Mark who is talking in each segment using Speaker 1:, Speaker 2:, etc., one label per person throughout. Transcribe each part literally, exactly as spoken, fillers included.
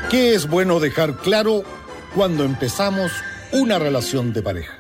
Speaker 1: ¿Qué es bueno dejar claro cuando empezamos una relación de pareja?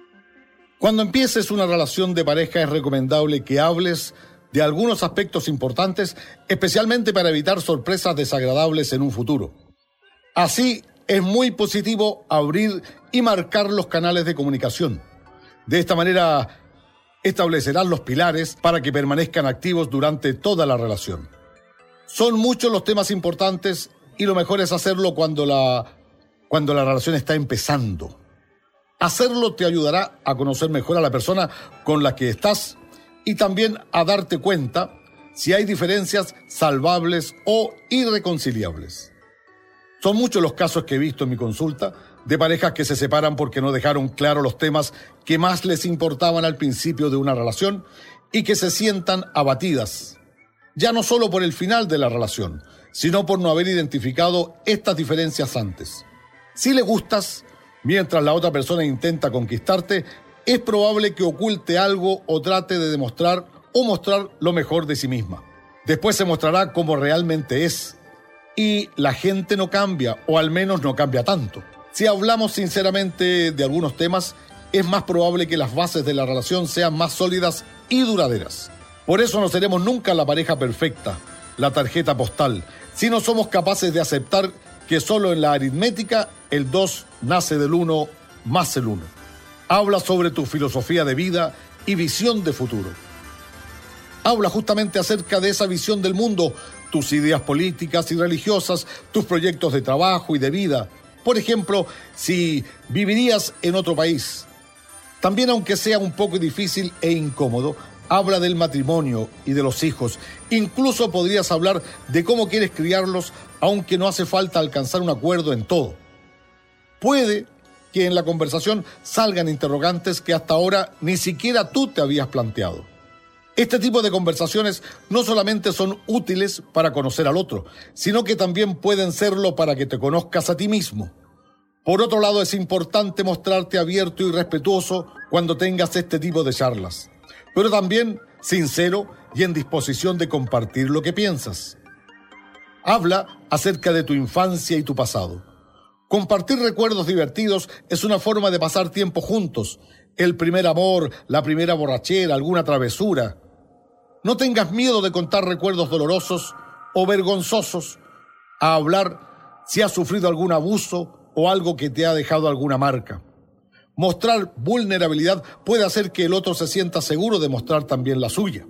Speaker 1: Cuando empieces una relación de pareja es recomendable que hables de algunos aspectos importantes, especialmente para evitar sorpresas desagradables en un futuro. Así, es muy positivo abrir y marcar los canales de comunicación. De esta manera, establecerás los pilares para que permanezcan activos durante toda la relación. Son muchos los temas importantes y lo mejor es hacerlo cuando la, cuando la relación está empezando. Hacerlo te ayudará a conocer mejor a la persona con la que estás y también a darte cuenta si hay diferencias salvables o irreconciliables. Son muchos los casos que he visto en mi consulta de parejas que se separan porque no dejaron claro los temas que más les importaban al principio de una relación y que se sientan abatidas, ya no solo por el final de la relación, sino por no haber identificado estas diferencias antes. Si le gustas, mientras la otra persona intenta conquistarte, es probable que oculte algo o trate de demostrar o mostrar lo mejor de sí misma. Después se mostrará como realmente es. Y la gente no cambia, o al menos no cambia tanto. Si hablamos sinceramente de algunos temas, es más probable que las bases de la relación sean más sólidas y duraderas. Por eso no seremos nunca la pareja perfecta, la tarjeta postal, si no somos capaces de aceptar que solo en la aritmética el dos nace del uno más el uno. Habla sobre tu filosofía de vida y visión de futuro. Habla justamente acerca de esa visión del mundo, tus ideas políticas y religiosas, tus proyectos de trabajo y de vida. Por ejemplo, si vivirías en otro país. También, aunque sea un poco difícil e incómodo, habla del matrimonio y de los hijos. Incluso podrías hablar de cómo quieres criarlos, aunque no hace falta alcanzar un acuerdo en todo. Puede que en la conversación salgan interrogantes que hasta ahora ni siquiera tú te habías planteado. Este tipo de conversaciones no solamente son útiles para conocer al otro, sino que también pueden serlo para que te conozcas a ti mismo. Por otro lado, es importante mostrarte abierto y respetuoso cuando tengas este tipo de charlas, pero también sincero y en disposición de compartir lo que piensas. Habla acerca de tu infancia y tu pasado. Compartir recuerdos divertidos es una forma de pasar tiempo juntos. El primer amor, la primera borrachera, alguna travesura. No tengas miedo de contar recuerdos dolorosos o vergonzosos, a hablar si has sufrido algún abuso o algo que te ha dejado alguna marca. Mostrar vulnerabilidad puede hacer que el otro se sienta seguro de mostrar también la suya.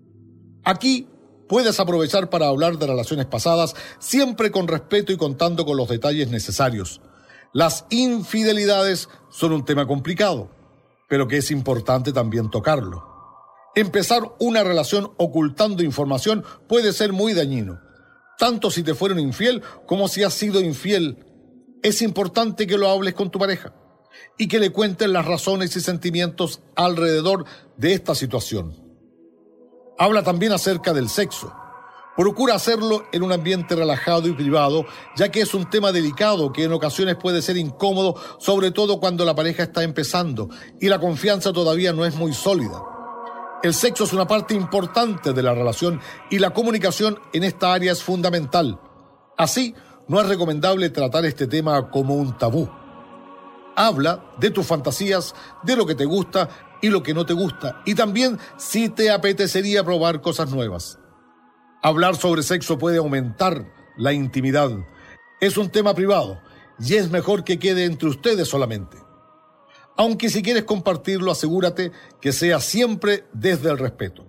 Speaker 1: Aquí puedes aprovechar para hablar de relaciones pasadas, siempre con respeto y contando con los detalles necesarios. Las infidelidades son un tema complicado, pero que es importante también tocarlo. Empezar una relación ocultando información puede ser muy dañino, tanto si te fueron infiel como si has sido infiel. Es importante que lo hables con tu pareja y que le cuentes las razones y sentimientos alrededor de esta situación. Habla también acerca del sexo. Procura hacerlo en un ambiente relajado y privado, ya que es un tema delicado que en ocasiones puede ser incómodo, sobre todo cuando la pareja está empezando y la confianza todavía no es muy sólida. El sexo es una parte importante de la relación y la comunicación en esta área es fundamental. Así, no es recomendable tratar este tema como un tabú. Habla de tus fantasías, de lo que te gusta y lo que no te gusta, y también si te apetecería probar cosas nuevas. Hablar sobre sexo puede aumentar la intimidad. Es un tema privado y es mejor que quede entre ustedes solamente. Aunque si quieres compartirlo, asegúrate que sea siempre desde el respeto.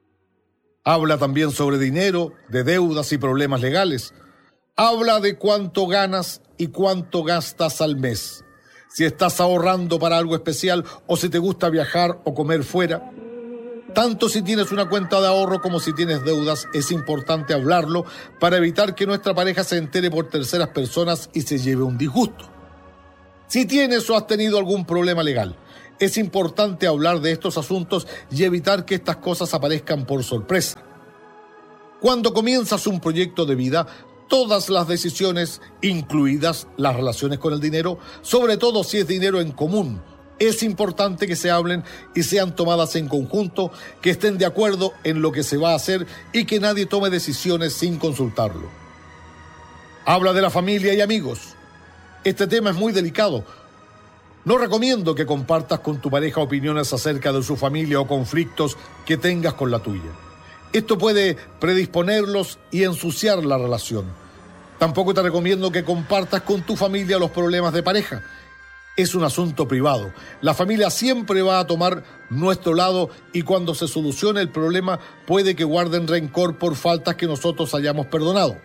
Speaker 1: Habla también sobre dinero, de deudas y problemas legales. Habla de cuánto ganas y cuánto gastas al mes. Si estás ahorrando para algo especial o si te gusta viajar o comer fuera. Tanto si tienes una cuenta de ahorro como si tienes deudas, es importante hablarlo para evitar que nuestra pareja se entere por terceras personas y se lleve un disgusto. Si tienes o has tenido algún problema legal, es importante hablar de estos asuntos y evitar que estas cosas aparezcan por sorpresa. Cuando comienzas un proyecto de vida, todas las decisiones, incluidas las relaciones con el dinero, sobre todo si es dinero en común, es importante que se hablen y sean tomadas en conjunto, que estén de acuerdo en lo que se va a hacer y que nadie tome decisiones sin consultarlo. Habla de la familia y amigos. Este tema es muy delicado. No recomiendo que compartas con tu pareja opiniones acerca de su familia o conflictos que tengas con la tuya. Esto puede predisponerlos y ensuciar la relación. Tampoco te recomiendo que compartas con tu familia los problemas de pareja. Es un asunto privado. La familia siempre va a tomar nuestro lado y cuando se solucione el problema puede que guarden rencor por faltas que nosotros hayamos perdonado.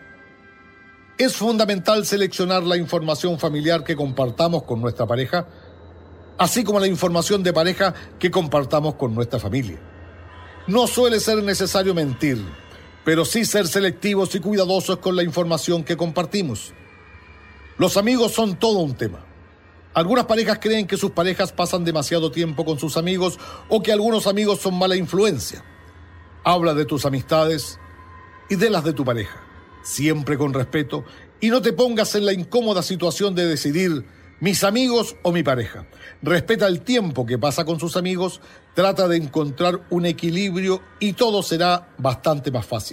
Speaker 1: Es fundamental seleccionar la información familiar que compartamos con nuestra pareja, así como la información de pareja que compartamos con nuestra familia. No suele ser necesario mentir, pero sí ser selectivos y cuidadosos con la información que compartimos. Los amigos son todo un tema. Algunas parejas creen que sus parejas pasan demasiado tiempo con sus amigos o que algunos amigos son mala influencia. Habla de tus amistades y de las de tu pareja, siempre con respeto, y no te pongas en la incómoda situación de decidir mis amigos o mi pareja. Respeta el tiempo que pasa con sus amigos, trata de encontrar un equilibrio y todo será bastante más fácil.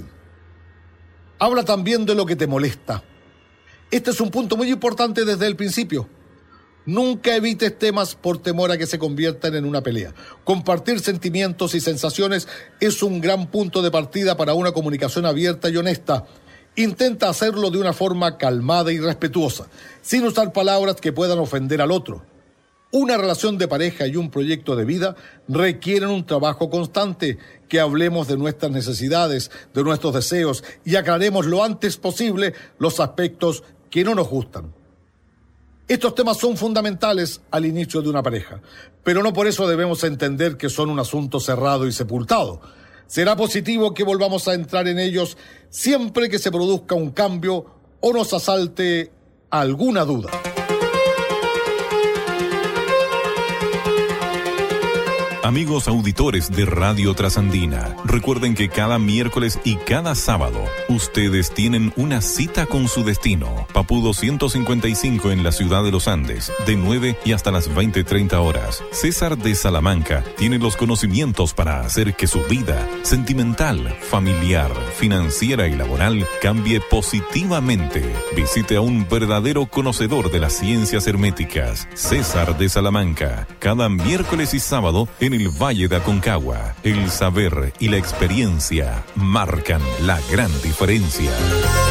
Speaker 1: Habla también de lo que te molesta. Este es un punto muy importante desde el principio. Nunca evites temas por temor a que se conviertan en una pelea. Compartir sentimientos y sensaciones es un gran punto de partida para una comunicación abierta y honesta. Intenta hacerlo de una forma calmada y respetuosa, sin usar palabras que puedan ofender al otro. Una relación de pareja y un proyecto de vida requieren un trabajo constante, que hablemos de nuestras necesidades, de nuestros deseos y aclaremos lo antes posible los aspectos que no nos gustan. Estos temas son fundamentales al inicio de una pareja, pero no por eso debemos entender que son un asunto cerrado y sepultado. Será positivo que volvamos a entrar en ellos siempre que se produzca un cambio o nos asalte alguna duda.
Speaker 2: Amigos auditores de Radio Trasandina, recuerden que cada miércoles y cada sábado ustedes tienen una cita con su destino. Papudo ciento cincuenta y cinco en la ciudad de Los Andes, de nueve y hasta las veinte treinta horas. César de Salamanca tiene los conocimientos para hacer que su vida sentimental, familiar, financiera y laboral cambie positivamente. Visite a un verdadero conocedor de las ciencias herméticas, César de Salamanca, cada miércoles y sábado en el Valle de Aconcagua. El saber y la experiencia marcan la gran diferencia.